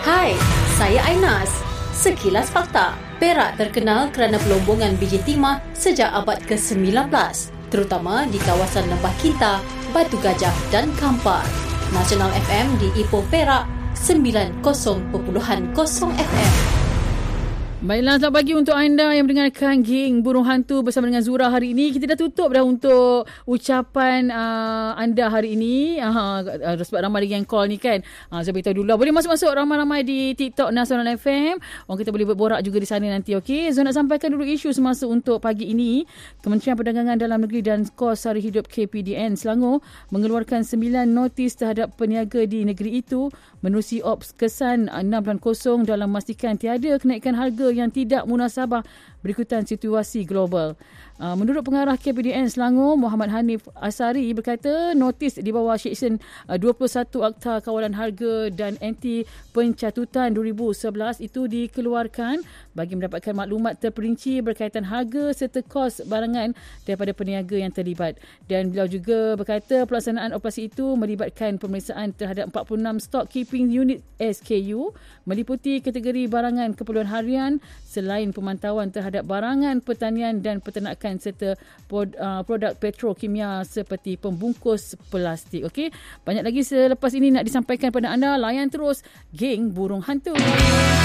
Hai, saya Ainas. Sekilas fakta. Perak terkenal kerana pelombongan biji timah sejak abad ke-19, terutama di kawasan Lembah Kinta, Batu Gajah dan Kampar. Nasional FM di Ipoh Perak 90.0 FM. Baiklah, selamat pagi untuk anda yang mendengarkan Geng Burung Hantu bersama dengan Zura hari ini. Kita dah tutup dah untuk ucapan anda hari ini. Sebab ramai lagi yang call ni kan. Saya beritahu dulu lah. Boleh masuk-masuk ramai-ramai di TikTok Nasional FM. Orang kita boleh berborak juga di sana nanti. Okey, Zura nak sampaikan dulu isu semasa untuk pagi ini. Kementerian Perdagangan Dalam Negeri dan Kos Sara Hidup KPDN Selangor mengeluarkan 9 notis terhadap peniaga di negeri itu menerusi Ops Kesan 6.0 dalam memastikan tiada kenaikan harga yang tidak munasabah berikutan situasi global. Menurut pengarah KPDN Selangor, Muhammad Hanif Asari berkata notis di bawah Seksyen 21 Akta Kawalan Harga dan Anti Pencatutan 2011 itu dikeluarkan bagi mendapatkan maklumat terperinci berkaitan harga serta kos barangan daripada peniaga yang terlibat. Dan beliau juga berkata pelaksanaan operasi itu melibatkan pemeriksaan terhadap 46 Stock Keeping Unit SKU meliputi kategori barangan keperluan harian selain pemantauan terhadap barangan pertanian dan peternakan serta produk petrokimia seperti pembungkus plastik. Okey, banyak lagi selepas ini nak disampaikan pada anda. Layan terus Geng Burung Hantu.